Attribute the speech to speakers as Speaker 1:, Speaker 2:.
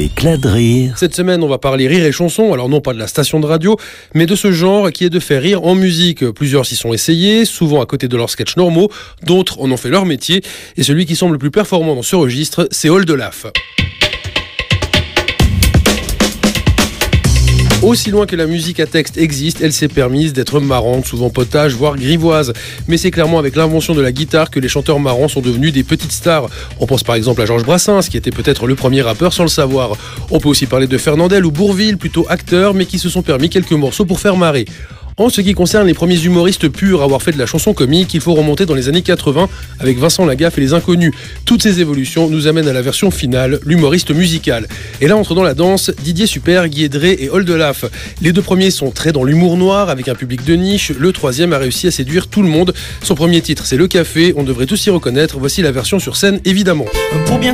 Speaker 1: Éclat de rire.
Speaker 2: Cette semaine, on va parler rire et chanson. Alors non pas de la station de radio, mais de ce genre qui est de faire rire en musique. Plusieurs s'y sont essayés, souvent à côté de leurs sketchs normaux. D'autres en ont fait leur métier. Et celui qui semble le plus performant dans ce registre, c'est Oldelaf. Aussi loin que la musique à texte existe, elle s'est permise d'être marrante, souvent potage, voire grivoise. Mais c'est clairement avec l'invention de la guitare que les chanteurs marrants sont devenus des petites stars. On pense par exemple à Georges Brassens, qui était peut-être le premier rappeur sans le savoir. On peut aussi parler de Fernandel ou Bourvil, plutôt acteurs, mais qui se sont permis quelques morceaux pour faire marrer. En ce qui concerne les premiers humoristes purs à avoir fait de la chanson comique, il faut remonter dans les années 80 avec Vincent Lagaffe et les Inconnus. Toutes ces évolutions nous amènent à la version finale, l'humoriste musical. Et là entre dans la danse Didier Super, Guy Edré et Oldelaf. Les deux premiers sont très dans l'humour noir avec un public de niche. Le troisième a réussi à séduire tout le monde. Son premier titre c'est Le Café, on devrait tous s'y reconnaître. Voici la version sur scène évidemment.
Speaker 3: Pour bien